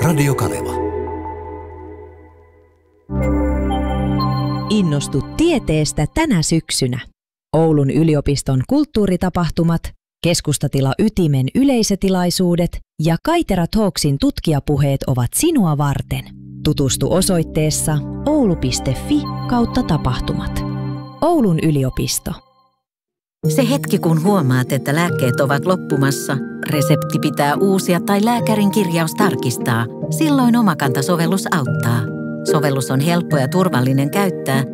Radiokanava. Innostu tieteestä tänä syksynä. Oulun yliopiston kulttuuritapahtumat, Keskustatila Ytimen yleisötilaisuudet ja Kaitera Talksin tutkijapuheet ovat sinua varten. Tutustu osoitteessa oulu.fi/tapahtumat. Oulun yliopisto. Se hetki, kun huomaat, että lääkkeet ovat loppumassa, resepti pitää uusia tai lääkärin kirjaus tarkistaa, silloin Omakanta-sovellus auttaa. Sovellus on helppo ja turvallinen käyttää